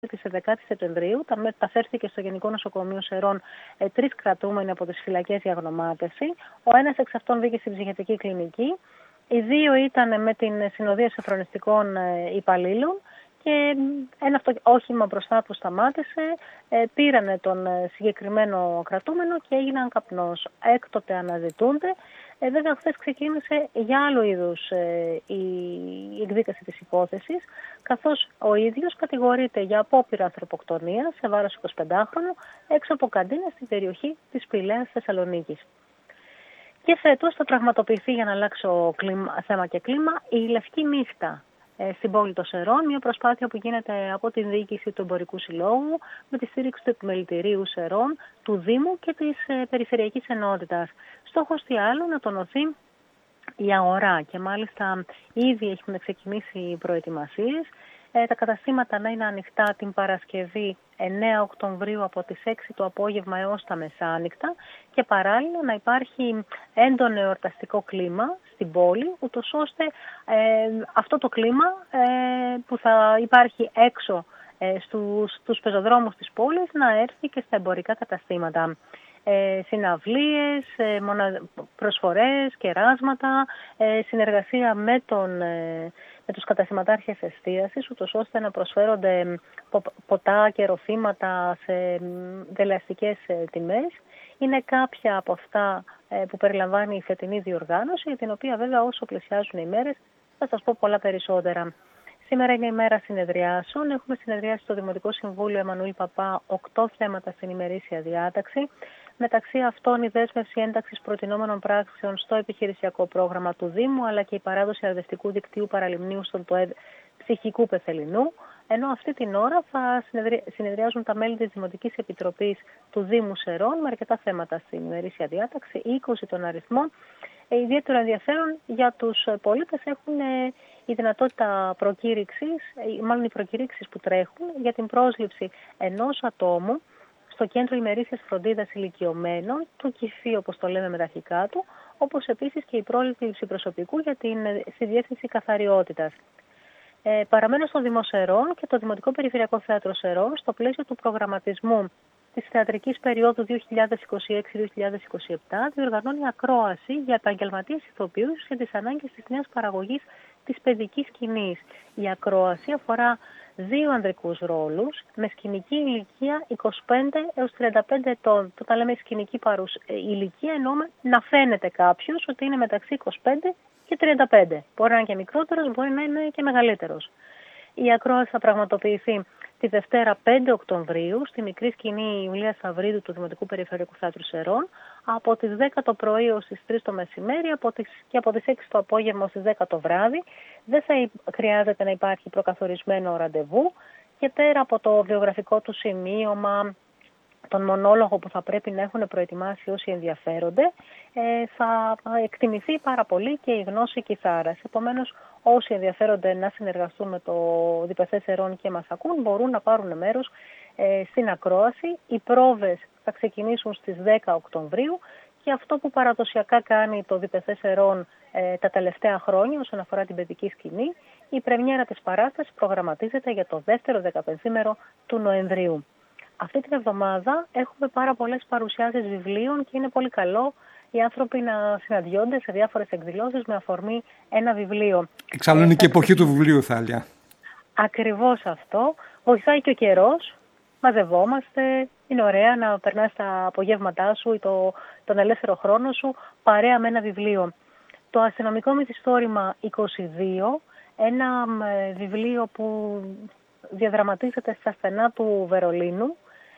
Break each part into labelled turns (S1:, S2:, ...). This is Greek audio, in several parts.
S1: της 11ης Σεπτεμβρίου μεταφέρθηκε στο Γενικό Νοσοκομείο Σερών 3 κρατούμενοι από τις φυλακές για αγνωμάτευση. Ο ένας εξ αυτών μπήκε στην ψυχιατρική κλινική. Οι 2 ήταν με την συνοδεία σοφρονιστικών υπαλλήλων και ένα όχημα μπροστά του σταμάτησε, πήρανε τον συγκεκριμένο κρατούμενο και έγιναν καπνός. Έκτοτε αναζητούνται. Βέβαια, χθες ξεκίνησε για άλλο είδους η εκδίκαση της υπόθεσης, καθώς ο ίδιος κατηγορείται για απόπειρα ανθρωποκτονίας σε βάρος 25χρονου έξω από καντίνα στην περιοχή της Πηλαίας Θεσσαλονίκης. Και φέτος θα πραγματοποιηθεί, για να αλλάξω θέμα και κλίμα, η Λευκή Νύχτα στην πόλη των Σερών, μια προσπάθεια που γίνεται από την διοίκηση του Εμπορικού Συλλόγου με τη στήριξη του Επιμελητηρίου Σερών, του Δήμου και της Περιφερειακής Ενότητας. Στόχος τι άλλο, να τονωθεί η αγορά και μάλιστα ήδη έχουν ξεκινήσει οι προετοιμασίες. Τα καταστήματα να είναι ανοιχτά την Παρασκευή 9 Οκτωβρίου από τις 6 το απόγευμα έως τα μεσάνυχτα και παράλληλα να υπάρχει έντονο εορταστικό κλίμα στην πόλη, ούτως ώστε αυτό το κλίμα που θα υπάρχει έξω στους πεζοδρόμους της πόλης να έρθει και στα εμπορικά καταστήματα. Συναυλίες, προσφορές, κεράσματα, συνεργασία με τους καταστηματάρχες εστίασης, ούτως ώστε να προσφέρονται ποτά και ροφήματα σε δελεαστικές τιμές. Είναι κάποια από αυτά που περιλαμβάνει η φετινή διοργάνωση, για την οποία βέβαια όσο πλησιάζουν οι μέρες θα σας πω πολλά περισσότερα. Σήμερα είναι η μέρα συνεδριάσεων. Έχουμε συνεδριάσει στο Δημοτικό Συμβούλιο Εμμανουήλ Παπά 8 θέματα στην ημερήσια διάταξη. Μεταξύ αυτών η δέσμευση ένταξης προτινόμενων πράξεων στο επιχειρησιακό πρόγραμμα του Δήμου, αλλά και η παράδοση αρδευτικού δικτύου παραλιμνίου στον ΤΟΕΔ Ψυχικού Πεθεληνού. Ενώ αυτή την ώρα θα συνεδριάζουν τα μέλη της Δημοτικής Επιτροπής του Δήμου Σερών με αρκετά θέματα στην ημερήσια διάταξη, 20 των αριθμών. Ιδιαίτερο ενδιαφέρον για τους πολίτες έχουν η δυνατότητα προκήρυξης, μάλλον οι προκήρυξεις που τρέχουν για την πρόσληψη ενός ατόμου στο Κέντρο Ημερήσιας Φροντίδας Ηλικιωμένων, του ΚΙΦΗ όπως το λέμε με τα αρχικά του, όπως επίσης και η πρόληψη προσωπικού για στη διεύθυνση καθαριότητας. Παραμένω στο Δήμο Σερών και το Δημοτικό Περιφερειακό Θέατρο Σερών στο πλαίσιο του προγραμματισμού της θεατρικής περίοδου 2026-2027 διοργανώνει ακρόαση για επαγγελματίες ηθοποιούς για τις ανάγκες της νέας παραγωγής της παιδικής σκηνής. Η ακρόαση αφορά 2 ανδρικούς ρόλους με σκηνική ηλικία 25 έως 35 ετών. Όταν λέμε σκηνική ηλικία εννοούμε να φαίνεται κάποιος ότι είναι μεταξύ 25 και 35. Μπορεί να είναι και μικρότερος, μπορεί να είναι και μεγαλύτερος. Η ακρόαση θα πραγματοποιηθεί τη Δευτέρα 5 Οκτωβρίου στη μικρή σκηνή Ιουλίας Σταυρίδου του Δημοτικού Περιφερειακού Θέατρου Σερών από τις 10 το πρωί ως τις 3 το μεσημέρι και από τις 6 το απόγευμα ως τις 10 το βράδυ. Δεν θα χρειάζεται να υπάρχει προκαθορισμένο ραντεβού και πέρα από το βιογραφικό του σημείωμα, τον μονόλογο που θα πρέπει να έχουν προετοιμάσει όσοι ενδιαφέρονται, θα εκτιμηθεί πάρα πολύ και η γνώση κιθάρας. Επομένως, όσοι ενδιαφέρονται να συνεργαστούν με το ΔΠΘ Σερών και μας ακούν, μπορούν να πάρουν μέρος στην ακρόαση. Οι πρόβες θα ξεκινήσουν στις 10 Οκτωβρίου και αυτό που παραδοσιακά κάνει το ΔΠΘ Σερών τα τελευταία χρόνια όσον αφορά την παιδική σκηνή, η πρεμιέρα της παράστασης προγραμματίζεται για το δεύτερο 15ήμερο του Νοεμβρίου. Αυτή την εβδομάδα έχουμε πάρα πολλές παρουσιάσεις βιβλίων και είναι πολύ καλό οι άνθρωποι να συναντιόνται σε διάφορες εκδηλώσεις με αφορμή ένα βιβλίο.
S2: Εξάλλου είναι και εποχή του βιβλίου, θα έλεγα.
S1: Ακριβώς αυτό. Βοηθάει και ο καιρός. Μαζευόμαστε. Είναι ωραία να περνάς τα απογεύματά σου ή τον ελεύθερο χρόνο σου παρέα με ένα βιβλίο. Το αστυνομικό μυθιστόρημα 22, ένα βιβλίο που διαδραματίζεται στα στενά του Βερολίνου,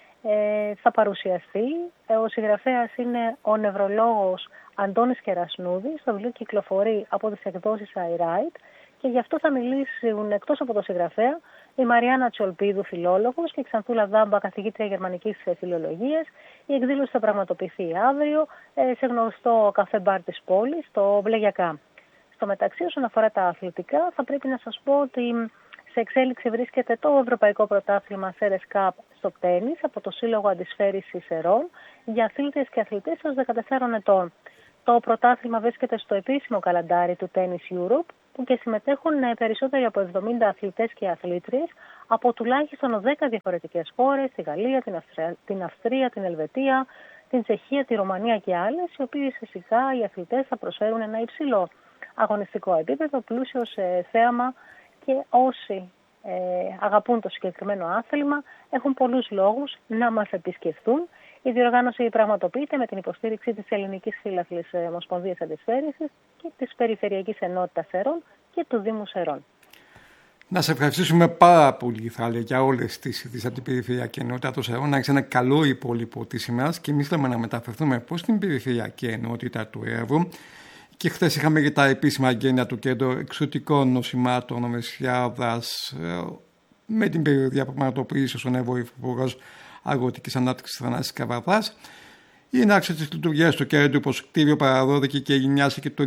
S1: θα παρουσιαστεί. Ο συγγραφέας είναι ο νευρολόγος Αντώνης Κερασνούδης. Το βιβλίο κυκλοφορεί από τις εκδόσεις iWrite και γι' αυτό θα μιλήσουν εκτός από το συγγραφέα η Μαριάννα Τσολπίδου, φιλόλογος, και η Ξανθούλα Δάμπα, καθηγήτρια γερμανικής φιλολογίας. Η εκδήλωση θα πραγματοποιηθεί αύριο σε γνωστό καφέ μπαρ της πόλης, το Βλεγιακά. Στο μεταξύ, όσον αφορά τα αθλητικά, θα πρέπει να σας πω ότι σε εξέλιξη βρίσκεται το Ευρωπαϊκό Πρωτάθλημα Ceres Cup στο τένις από το Σύλλογο Αντισφαίρησης Σερών για αθλήτες και αθλητές έως 14 ετών. Το πρωτάθλημα βρίσκεται στο επίσημο καλαντάρι του Tennis Europe που και συμμετέχουν περισσότεροι από 70 αθλητές και αθλήτριες από τουλάχιστον 10 διαφορετικές χώρες, τη Γαλλία, την Αυστρία, την Ελβετία, την Τσεχία, τη Ρουμανία και άλλες, οι οποίοι φυσικά οι αθλητές θα προσφέρουν ένα υψηλό αγωνιστικό επίπεδο, πλούσιο σε θέαμα, και όσοι αγαπούν το συγκεκριμένο άθλημα έχουν πολλούς λόγους να μας επισκεφτούν. Η διοργάνωση πραγματοποιείται με την υποστήριξη της Ελληνικής Φίλαθλης Ομοσπονδίας Αντισφαίρησης και της Περιφερειακής Ενότητας Σερών και του Δήμου Σερών.
S2: Να σε ευχαριστήσουμε πάρα πολύ, Θάλια, για όλες τις αντιπεριφερειακή ενότητα των Σερών. Να έχεις ένα καλό υπόλοιπο της ημέρας και εμείς θέλουμε να μεταφερθούμε προς την περιφερειακή ενότητα του Εύρου. Και χθες είχαμε και τα επίσημα εγγένεια του Κέντρου Εξωτικών Νοσημάτων Ομεσιάδας με την περιοδία που πραγματοποιήσει στον Εύρο Υφυπουργός Αγροτικής Ανάπτυξης Θανάσης Καβαδάς. Η ενάρξη της λειτουργίας του κέντρου προς κτίριο παραδόθηκε και γενιάστηκε το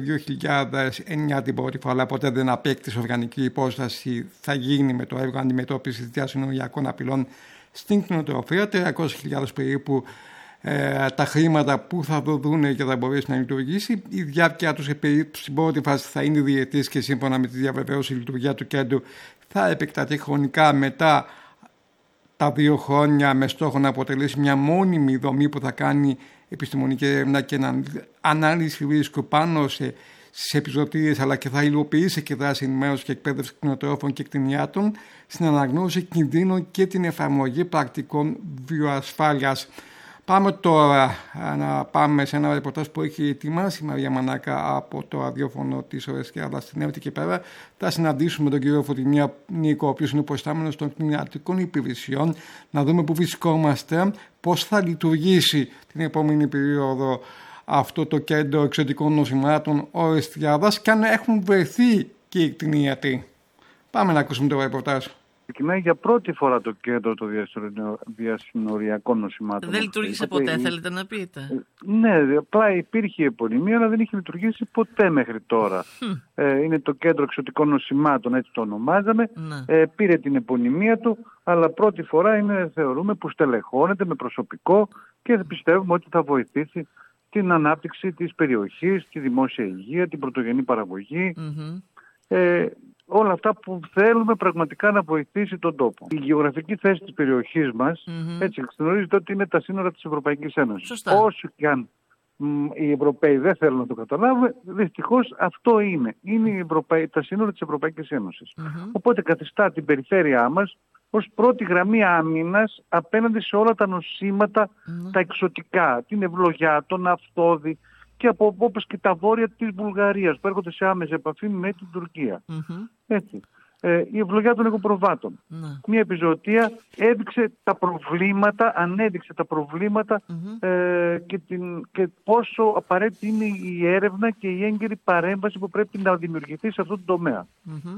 S2: 2009 την πρώτη φορά, αλλά ποτέ δεν απέκτησε οργανική υπόσταση. Θα γίνει με το έργο αντιμετώπισης διασυνοριακών απειλών στην κτηνοτροφία. 300.000 περίπου τα χρήματα που θα δοθούν και θα μπορέσει να λειτουργήσει. Η διάρκεια του στην πρώτη φάση θα είναι διετής και σύμφωνα με τη διαβεβαίωση η λειτουργία του κέντρου θα επεκταθεί χρονικά μετά τα 2 χρόνια με στόχο να αποτελέσει μια μόνιμη δομή που θα κάνει επιστημονική έρευνα και ανάλυση ρίσκου πάνω στις επεισοδίες, αλλά και θα υλοποιήσει και δράση ενημέρωση και εκπαίδευση κτηνοτρόφων και κτηνιάτων στην αναγνώριση κινδύνων και την εφαρμογή πρακτικών βιοασφάλειας. Πάμε τώρα να πάμε σε ένα ρεπορτάζ που έχει ετοιμάσει η Μαρία Μανάκα από το ραδιόφωνο της Ορεσκιάδας στην Εύτη και πέρα. Θα συναντήσουμε τον κύριο Φωτεινία Νίκο, ο οποίος είναι προϊστάμενος των κτηνιατρικών υπηρεσιών, να δούμε πού βρισκόμαστε, πώς θα λειτουργήσει την επόμενη περίοδο αυτό το κέντρο εξωτικών νοσημάτων Ορεσκιάδας και αν έχουν βρεθεί και οι κτηνίατροι. Πάμε να ακούσουμε το ρεπορτάζ.
S3: Ξεκινάει για πρώτη φορά το κέντρο των διασυνοριακών νοσημάτων.
S4: Δεν λειτουργήσε ποτέ, θέλετε να πείτε?
S3: Ναι, απλά υπήρχε επωνυμία, αλλά δεν είχε λειτουργήσει ποτέ μέχρι τώρα. Είναι το κέντρο εξωτικών νοσημάτων, έτσι το ονομάζαμε. Πήρε την επωνυμία του, αλλά πρώτη φορά είναι, θεωρούμε, που στελεχώνεται με προσωπικό και πιστεύουμε ότι θα βοηθήσει την ανάπτυξη της περιοχής, τη δημόσια υγεία, την πρωτογενή παραγωγή. Όλα αυτά που θέλουμε πραγματικά να βοηθήσει τον τόπο. Η γεωγραφική θέση της περιοχής μας, έτσι γνωρίζετε ότι είναι τα σύνορα της Ευρωπαϊκής Ένωσης.
S4: Σωστά.
S3: Όσο και αν οι Ευρωπαίοι δεν θέλουν να το καταλάβουν, δυστυχώς αυτό είναι. Είναι τα σύνορα της Ευρωπαϊκής Ένωσης. Οπότε καθιστά την περιφέρειά μας ως πρώτη γραμμή άμυνας απέναντι σε όλα τα νοσήματα, τα εξωτικά, την ευλογιά, τον αυθόδη, και από όπως και τα βόρεια της Βουλγαρίας που έρχονται σε άμεση επαφή με την Τουρκία. Έτσι. Η ευλογιά των εγωπροβάτων. Μια επιζωοτία ανέδειξε τα προβλήματα και πόσο απαραίτητη είναι η έρευνα και η έγκαιρη παρέμβαση που πρέπει να δημιουργηθεί σε αυτό το τομέα.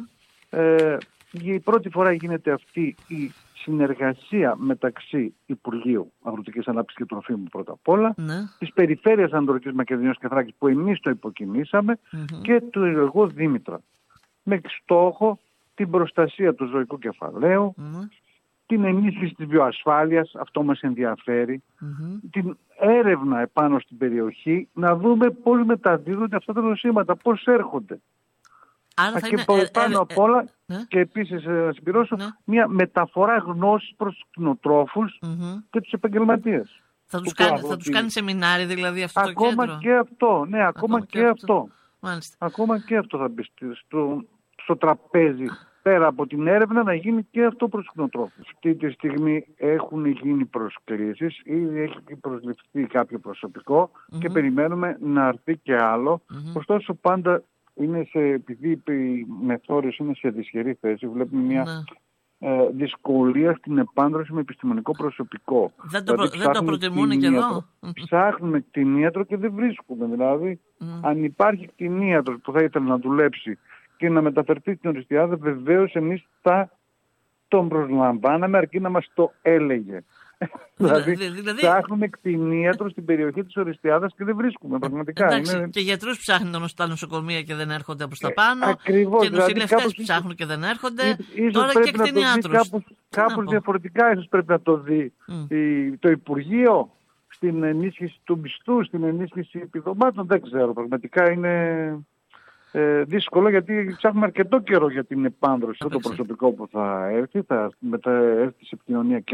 S3: Η πρώτη φορά γίνεται αυτή η συνεργασία μεταξύ Υπουργείου Αγροτικής Ανάπτυξης και Τροφίμου πρώτα απ' όλα, της Περιφέρειας Ανατολικής Μακεδονίας και Θράκης που εμείς το υποκινήσαμε και του εγώ Δήμητρα, με στόχο την προστασία του ζωικού κεφαλαίου, την ενίσχυση της βιοασφάλειας, αυτό μας ενδιαφέρει, την έρευνα επάνω στην περιοχή, να δούμε πώς μεταδίδονται αυτά τα νοσήματα, πώς έρχονται. Και πάνω απ' όλα, και επίσης να συμπληρώσω, μια μεταφορά γνώσης προς τους κτηνοτρόφους και τους επαγγελματίες.
S4: Θα τους κάνει σεμινάρι δηλαδή αυτό το κέντρο?
S3: Ακόμα και αυτό, ναι, ακόμα και αυτό. Ακόμα και αυτό θα μπει στο τραπέζι. Πέρα από την έρευνα να γίνει και αυτό προς τους κτηνοτρόφους. Αυτή τη στιγμή έχουν γίνει προσκλήσεις, ήδη έχει προσληφθεί κάποιο προσωπικό και περιμένουμε να έρθει και άλλο. Ωστόσο πάντα επειδή η μεθόριος είναι σε δυσχερή θέση, βλέπουμε μια δυσκολία στην επάντρωση με επιστημονικό προσωπικό.
S4: Δεν το προτιμούν και εδώ.
S3: Ψάχνουμε κτηνίατρο και δεν βρίσκουμε. Δηλαδή, αν υπάρχει κτηνίατρος που θα ήθελε να δουλέψει και να μεταφερθεί στην Ορεσκιάδα, βεβαίως εμείς θα τον προσλαμβάναμε, αρκεί να μας το έλεγε. Δηλαδή ψάχνουμε κτηνίατρο στην περιοχή της Ορεσκιάδας και δεν βρίσκουμε πραγματικά.
S4: Εντάξει, και γιατρούς ψάχνουν στα νοσοκομεία και δεν έρχονται προς τα πάνω.
S3: Ακριβώς,
S4: και νοσηλευτές ψάχνουν και δεν έρχονται. Τώρα και κτηνίατρους.
S3: Κάπως διαφορετικά ίσως πρέπει να το δει το Υπουργείο, στην ενίσχυση του μισθού, στην ενίσχυση επιδομάτων. Δεν ξέρω, πραγματικά είναι δύσκολο, γιατί ψάχνουμε αρκετό καιρό για την επάνδρωση, το προσωπικό που θα έρθει, θα έρθει σε επικοινωνία και